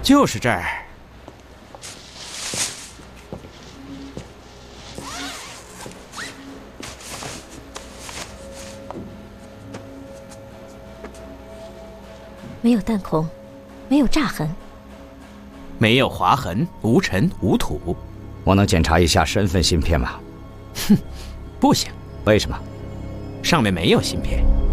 就是这儿。 没有弹孔，没有炸痕， 没有划痕，无尘无土。 我能检查一下身份芯片吗？ 哼，不行。 为什么？ 上面没有芯片。